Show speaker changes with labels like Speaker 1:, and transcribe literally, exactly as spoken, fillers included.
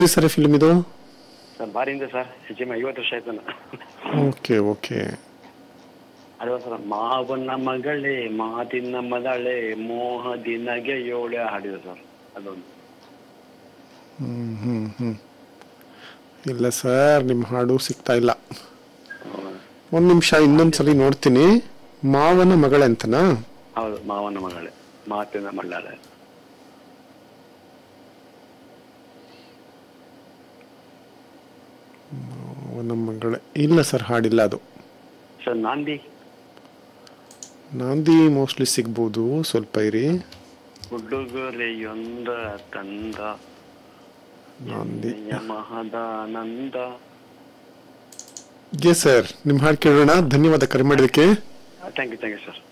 Speaker 1: Sir film ಇದು?
Speaker 2: Sir ಬಾರಿಂದ sir ಹೆಚ್ಚಿನ ಐವತ್ತು ವರ್ಷ ಆಯ್ತಾನ.
Speaker 1: Okay okay.
Speaker 2: ಅಲ್ವಾ ಸರ್, ಮಾವನ ಮಗಳೇ ಮಾತಿನ ಮದಳೆ ಮೋಹದಿ ನಗೆಯೋಳೆ ಹಾಡಿದೆ ಸರ್ ಅದೊಂದು.
Speaker 1: ಹ್ಮ್ ಹ್ಮ್ ಹ್ಮ್ ಇಲ್ಲ ಸರ್ ನಿಮ್ಮ ಹಾಡು ಸಿಗ್ತಾ ಇಲ್ಲ. ಒಂದು ನಿಮಿಷ ಇನ್ನೊಂದ್ಸಲಿ ನೋಡ್ತೀನಿ. ಮಾವನ ಮಗಳೇ ಅಂತನಾ?
Speaker 2: ಹೌದು, ಮಾವನ ಮಗಳೇ ಮಾತಿನ ಮಳ್ಳಾಳೆ.
Speaker 1: ಮಾವನ ಮಗಳೇ ಇಲ್ಲ ಸರ್, ಹಾಡಿಲ್ಲ ಅದು.
Speaker 2: ಸರ್ ನಾಂದಿ
Speaker 1: ನಾಂದಿ ಮೋಸ್ಟ್ಲಿ ಸಿಗ್ಬೋದು, ಸ್ವಲ್ಪ ಇರಿ.
Speaker 2: ಹುಡುಗರೆಯೊಂದ ತಂದ
Speaker 1: ನಾಂದಿ
Speaker 2: ಮಹದಾನಂದ.
Speaker 1: ಎಸ್ ಸರ್, ನಿಮ್ಮ ಹಾಡು ಕೇಳೋಣ. ಧನ್ಯವಾದ ಕರೆ ಮಾಡಿದ್ದಕ್ಕೆ.
Speaker 2: Thank you thank you sir.